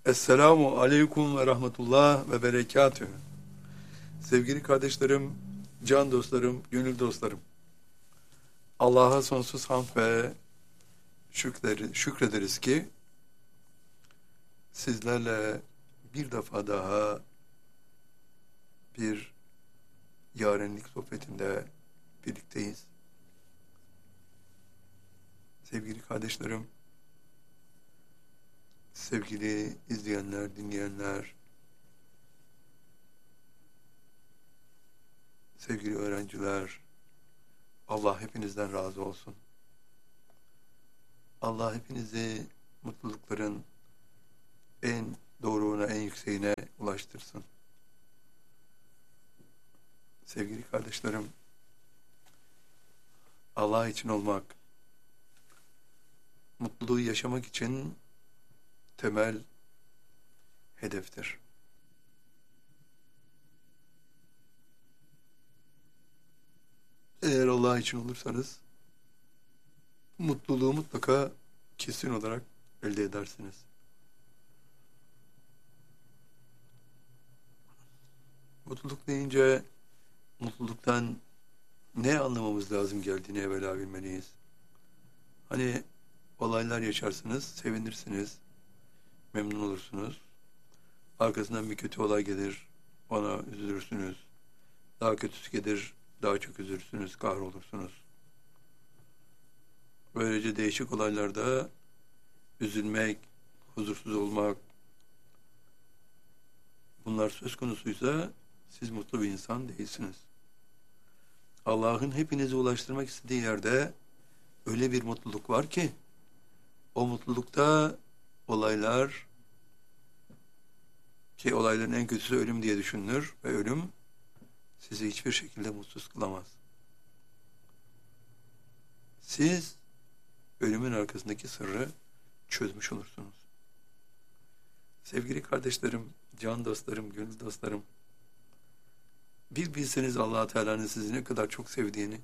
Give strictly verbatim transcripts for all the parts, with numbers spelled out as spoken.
Esselamu aleyküm ve rahmetullah ve berekatühü. Sevgili kardeşlerim, can dostlarım, gönül dostlarım. Allah'a sonsuz hamd ve şükrederiz, şükrederiz ki sizlerle bir defa daha bir yarenlik sohbetinde birlikteyiz. Sevgili kardeşlerim, sevgili izleyenler, dinleyenler, sevgili öğrenciler, Allah hepinizden razı olsun. Allah hepinizi mutlulukların en doğruğuna, en yükseğine ulaştırsın. Sevgili kardeşlerim, Allah için olmak, mutluluğu yaşamak için temel hedeftir. Eğer Allah için olursanız, mutluluğu mutlaka kesin olarak elde edersiniz. Mutluluk deyince, mutluluktan ne anlamamız lazım geldiğini evvela bilmeliyiz. Hani olaylar yaşarsınız, sevinirsiniz, memnun olursunuz. Arkasından bir kötü olay gelir, ona üzülürsünüz. Daha kötüsü gelir, daha çok üzülürsünüz, kahrolursunuz. Böylece değişik olaylarda üzülmek, huzursuz olmak, bunlar söz konusuysa siz mutlu bir insan değilsiniz. Allah'ın hepinizi ulaştırmak istediği yerde öyle bir mutluluk var ki, o mutlulukta olaylar, ki olayların en kötüsü ölüm diye düşünülür ve ölüm sizi hiçbir şekilde mutsuz kılamaz. Siz ölümün arkasındaki sırrı çözmüş olursunuz. Sevgili kardeşlerim, can dostlarım, gönül dostlarım, bir bilseniz Allah Teala'nın sizi ne kadar çok sevdiğini,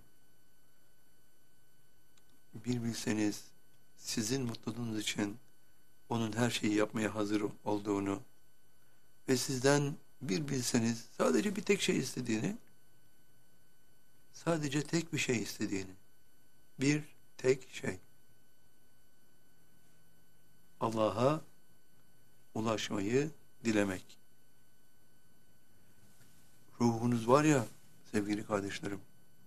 bir bilseniz sizin mutluluğunuz için onun her şeyi yapmaya hazır olduğunu ve sizden bir bilseniz sadece bir tek şey istediğini, sadece tek bir şey istediğini, bir tek şey. Allah'a ulaşmayı dilemek. Ruhunuz var ya sevgili kardeşlerim,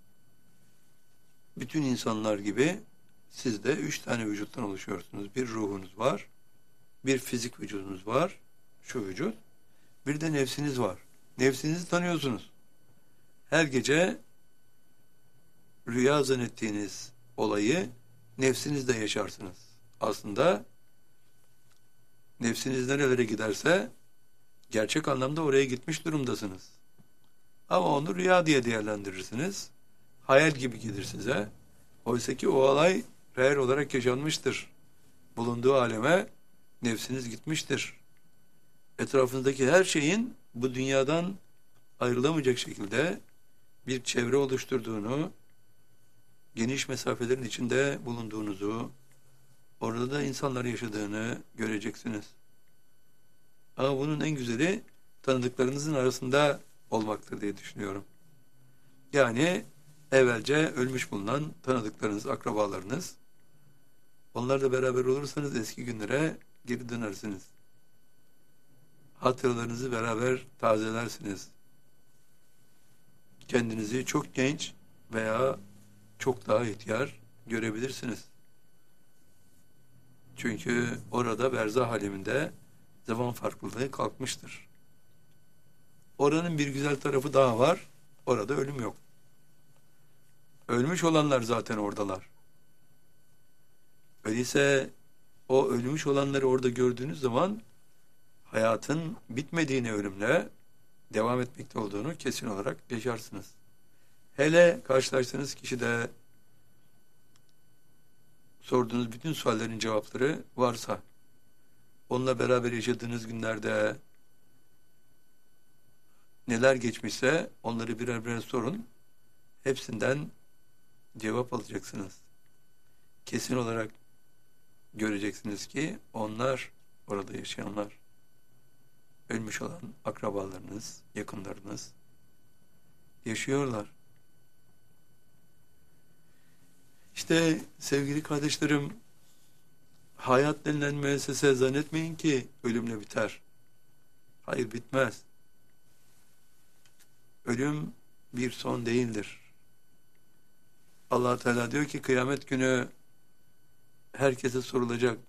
bütün insanlar gibi siz de üç tane vücuttan oluşuyorsunuz. Bir ruhunuz var, bir fizik vücudunuz var, şu vücut, bir de nefsiniz var. Nefsinizi tanıyorsunuz. Her gece rüya zannettiğiniz olayı nefsinizde yaşarsınız. Aslında nefsiniz nerelere giderse gerçek anlamda oraya gitmiş durumdasınız. Ama onu rüya diye değerlendirirsiniz. Hayal gibi gelir size. Oysa ki o olay reel olarak yaşanmıştır. Bulunduğu aleme nefsiniz gitmiştir. Etrafınızdaki her şeyin bu dünyadan ayrılamayacak şekilde bir çevre oluşturduğunu, geniş mesafelerin içinde bulunduğunuzu, orada da insanlar yaşadığını göreceksiniz. Ama bunun en güzeli tanıdıklarınızın arasında olmaktır diye düşünüyorum. Yani evvelce ölmüş bulunan tanıdıklarınız, akrabalarınız, onlarla beraber olursanız eski günlere geri dönersiniz. Hatıralarınızı beraber tazelersiniz. Kendinizi çok genç veya çok daha ihtiyar görebilirsiniz. Çünkü orada berzah aleminde zaman farklılığı kalkmıştır. Oranın bir güzel tarafı daha var. Orada ölüm yok. Ölmüş olanlar zaten oradalar. Öyleyse o ölmüş olanları orada gördüğünüz zaman hayatın bitmediğini, ölümle devam etmekte olduğunu kesin olarak yaşarsınız. Hele karşılaştığınız kişide sorduğunuz bütün suallerin cevapları varsa, onunla beraber yaşadığınız günlerde neler geçmişse onları birer birer sorun. Hepsinden cevap alacaksınız. Kesin olarak göreceksiniz ki onlar orada yaşayanlar. ölmüş olan akrabalarınız, yakınlarınız yaşıyorlar. İşte sevgili kardeşlerim, hayat denilen müessese zannetmeyin ki ölümle biter. Hayır, bitmez. Ölüm bir son değildir. Allah Teala diyor ki kıyamet günü herkese sorulacak.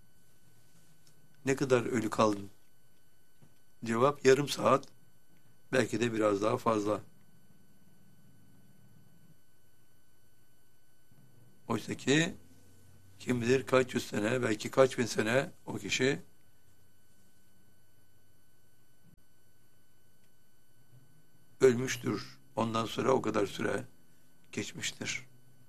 Ne kadar ölü kaldın? Cevap yarım saat, belki de biraz daha fazla. Oysa ki kim bilir kaç yüz sene, belki kaç bin sene o kişi ölmüştür. Ondan sonra o kadar süre geçmiştir.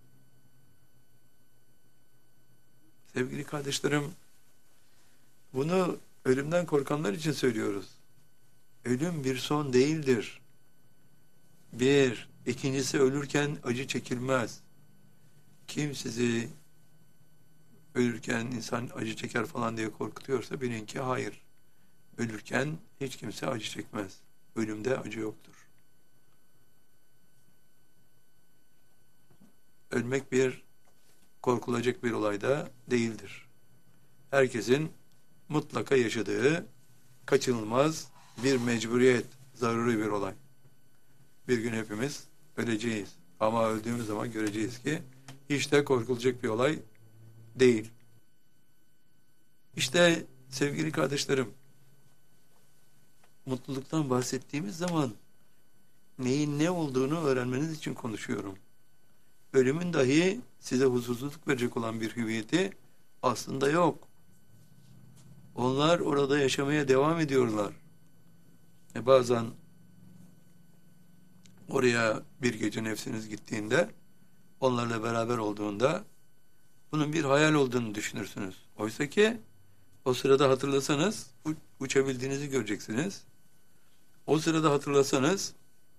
Sevgili kardeşlerim, bunu ölümden korkanlar için söylüyoruz. Ölüm bir son değildir. Bir, ikincisi ölürken acı çekilmez. Kim sizi ölürken insan acı çeker falan diye korkutuyorsa bilin ki hayır. Ölürken hiç kimse acı çekmez. Ölümde acı yoktur. Ölmek bir korkulacak bir olay da değildir. Herkesin mutlaka yaşadığı kaçınılmaz bir mecburiyet, zaruri bir olay. Bir gün hepimiz öleceğiz. Ama öldüğümüz zaman göreceğiz ki hiç de korkulacak bir olay değil. İşte sevgili kardeşlerim, mutluluktan bahsettiğimiz zaman neyin ne olduğunu öğrenmeniz için konuşuyorum. Ölümün dahi size huzursuzluk verecek olan bir hüviyeti aslında yok. Onlar orada yaşamaya devam ediyorlar. E bazen oraya bir gece nefsiniz gittiğinde, onlarla beraber olduğunda bunun bir hayal olduğunu düşünürsünüz. Oysa ki o sırada hatırlasanız uçabildiğinizi göreceksiniz. O sırada hatırlasanız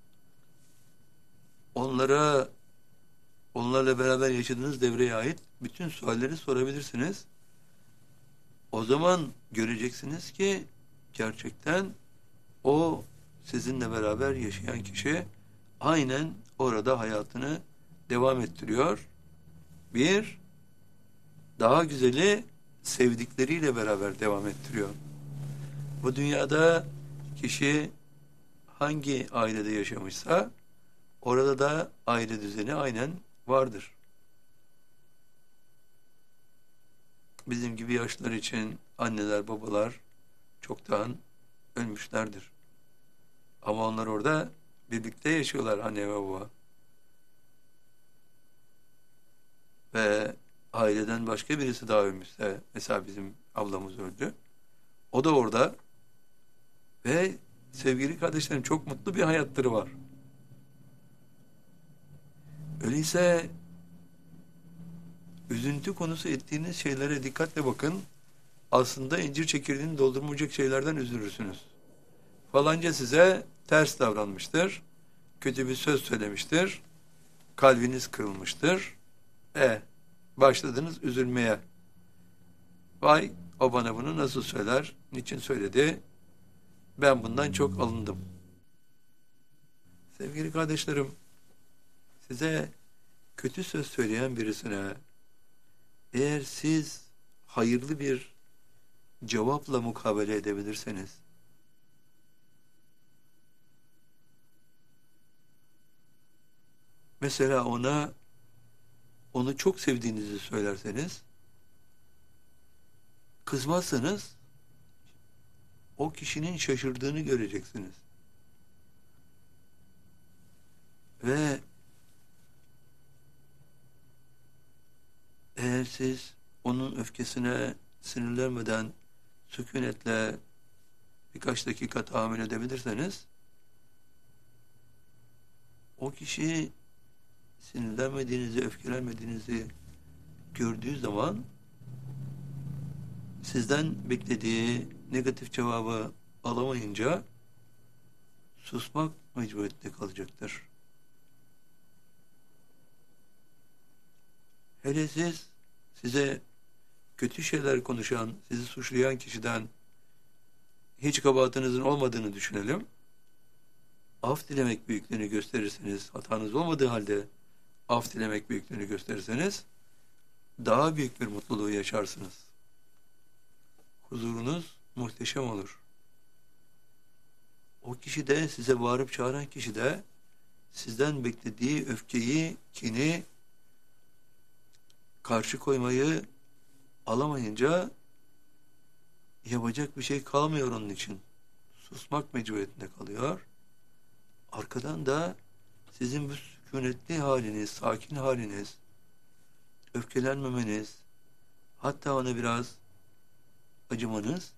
onlara, onlarla beraber yaşadığınız devreye ait bütün sualleri sorabilirsiniz. O zaman göreceksiniz ki gerçekten o sizinle beraber yaşayan kişi aynen orada hayatını devam ettiriyor. Bir, daha güzeli sevdikleriyle beraber devam ettiriyor. Bu dünyada kişi hangi ailede yaşamışsa orada da aile düzeni aynen vardır. Bizim gibi yaşlılar için anneler, babalar çoktan ölmüşlerdir. Ama onlar orada birlikte yaşıyorlar, anne ve baba. Ve aileden başka birisi daha ölmüşse, mesela bizim ablamız öldü. O da orada ve sevgili kardeşlerim çok mutlu bir hayatları var. Öyleyse üzüntü konusu ettiğiniz şeylere dikkatle bakın. Aslında incir çekirdeğini doldurmayacak şeylerden üzülürsünüz. Falanca size ters davranmıştır. Kötü bir söz söylemiştir. Kalbiniz kırılmıştır. E, başladınız üzülmeye. Vay, o bana bunu nasıl söyler? Niçin söyledi? Ben bundan çok alındım. Sevgili kardeşlerim, size kötü söz söyleyen birisine eğer siz hayırlı bir cevapla mukabele edebilirseniz, mesela ona onu çok sevdiğinizi söylerseniz, kızmazsanız o kişinin şaşırdığını göreceksiniz. Ve eğer siz onun öfkesine sinirlenmeden sükunetle birkaç dakika tahammül edebilirseniz, o kişi sinirlenmediğinizi, öfkelenmediğinizi gördüğü zaman sizden beklediği negatif cevabı alamayınca susmak mecburiyetinde kalacaktır. Hele siz size kötü şeyler konuşan, sizi suçlayan kişiden hiç kabahatinizin olmadığını düşünelim. Af dilemek büyüklüğünü gösterirseniz, hatanız olmadığı halde af dilemek büyüklüğünü gösterirseniz daha büyük bir mutluluğu yaşarsınız. Huzurunuz muhteşem olur. O kişi de, size bağırıp çağıran kişi de sizden beklediği öfkeyi, kini, karşı koymayı alamayınca yapacak bir şey kalmıyor onun için. Susmak mecburiyetinde kalıyor. Arkadan da sizin bu sükunetli haliniz, sakin haliniz, öfkelenmemeniz, hatta ona biraz acımanız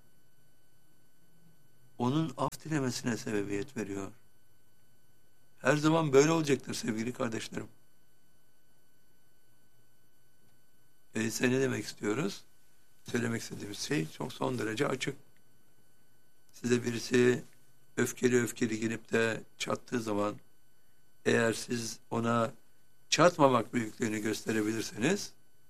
onun af dilemesine sebebiyet veriyor. Her zaman böyle olacaktır sevgili kardeşlerim. Öyleyse ne demek istiyoruz? Söylemek istediğimiz şey çok son derece açık. Size birisi öfkeli öfkeli gelip de çattığı zaman, eğer siz ona çatmamak büyüklüğünü gösterebilirseniz,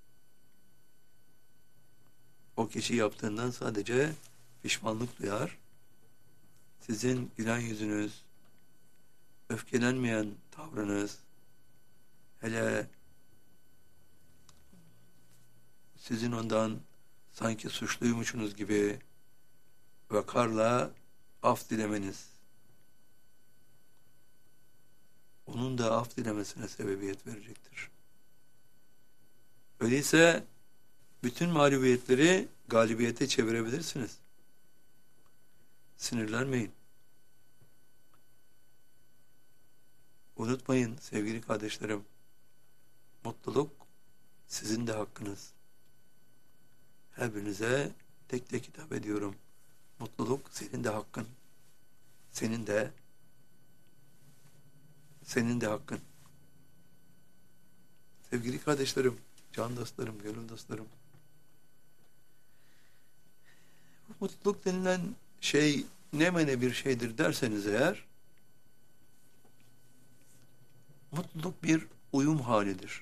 o kişi yaptığından sadece pişmanlık duyar. Sizin gülen yüzünüz, öfkelenmeyen tavrınız, hele sizin ondan sanki suçluymuşsunuz gibi vakarla af dilemeniz, onun da af dilemesine sebebiyet verecektir. Öyleyse bütün mağlubiyetleri galibiyete çevirebilirsiniz. Sinirlenmeyin. Unutmayın sevgili kardeşlerim, mutluluk sizin de hakkınız. Her birinize tek tek hitap ediyorum. Mutluluk senin de hakkın. Senin de senin de hakkın. Sevgili kardeşlerim, can dostlarım, gönül dostlarım. Bu mutluluk denilen şey ne mene bir şeydir derseniz eğer, mutluluk bir uyum halidir.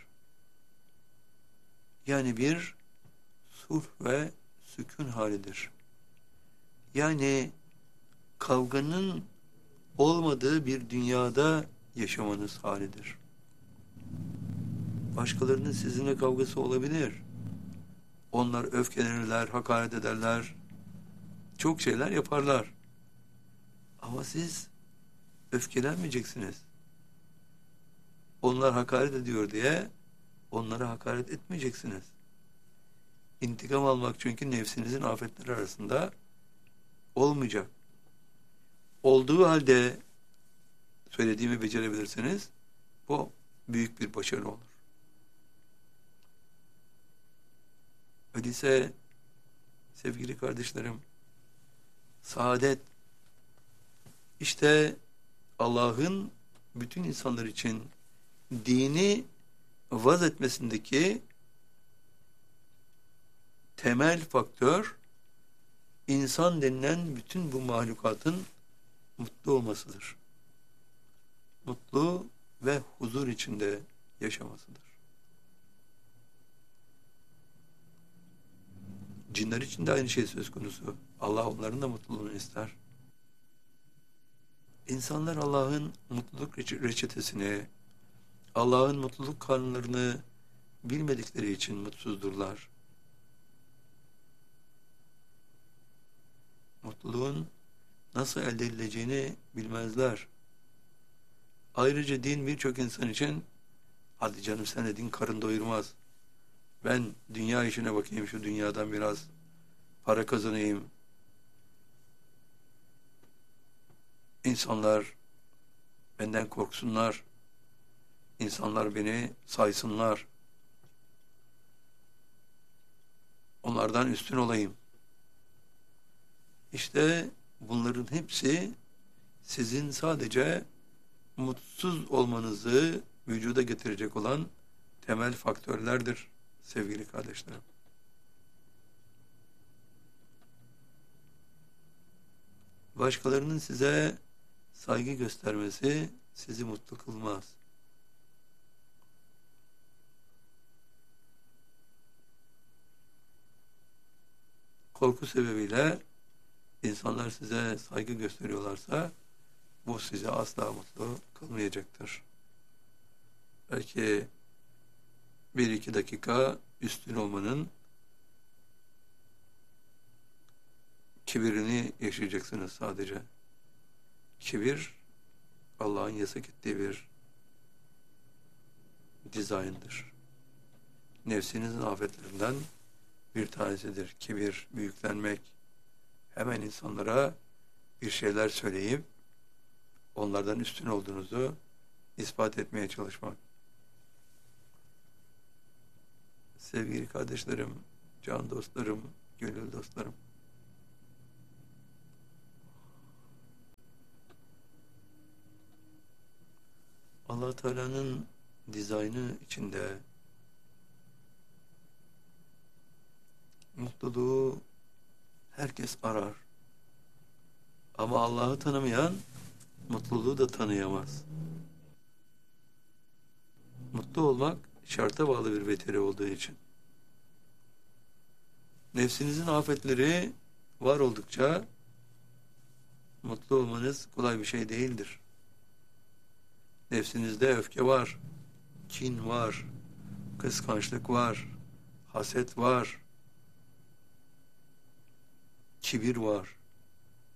Yani bir sulh ve sükun halidir. Yani kavganın olmadığı bir dünyada yaşamanız halidir. Başkalarının sizinle kavgası olabilir. Onlar öfkelenirler, hakaret ederler, çok şeyler yaparlar. Ama siz öfkelenmeyeceksiniz. Onlar hakaret ediyor diye onlara hakaret etmeyeceksiniz. İntikam almak çünkü nefsinizin afetleri arasında olmayacak. Olduğu halde söylediğimi becerebilirseniz bu büyük bir başarı olur. Öyleyse sevgili kardeşlerim, saadet işte Allah'ın bütün insanlar için dini vaz etmesindeki temel faktör, insan denilen bütün bu mahlukatın mutlu olmasıdır. Mutlu ve huzur içinde yaşamasıdır. Cinler için de aynı şey söz konusu. Allah onların da mutluluğunu ister. İnsanlar Allah'ın mutluluk reçetesini, Allah'ın mutluluk kanunlarını bilmedikleri için mutsuzdurlar. Mutluluğun nasıl elde edileceğini bilmezler. Ayrıca din birçok insan için, hadi canım sen de din karın doyurmaz, ben dünya işine bakayım, şu dünyadan biraz para kazanayım, İnsanlar benden korksunlar, insanlar beni saysınlar, onlardan üstün olayım. İşte bunların hepsi sizin sadece mutsuz olmanızı vücuda getirecek olan temel faktörlerdir sevgili kardeşlerim. Başkalarının size saygı göstermesi sizi mutlu kılmaz. Korku sebebiyle İnsanlar size saygı gösteriyorlarsa bu sizi asla mutlu kılmayacaktır. Belki bir iki dakika üstün olmanın kibirini yaşayacaksınız sadece. Kibir Allah'ın yasak ettiği bir dizayndır. Nefsinizin afetlerinden bir tanesidir. Kibir, büyüklenmek, hemen insanlara bir şeyler söyleyip onlardan üstün olduğunuzu ispat etmeye çalışmak. Sevgili kardeşlerim, can dostlarım, gönül dostlarım, Allah Teala'nın dizaynı içinde mutluluğu herkes arar. Ama Allah'ı tanımayan mutluluğu da tanıyamaz. Mutlu olmak şarta bağlı bir beteri olduğu için. Nefsinizin afetleri var oldukça mutlu olmanız kolay bir şey değildir. Nefsinizde öfke var, kin var, kıskançlık var, haset var, kibir var.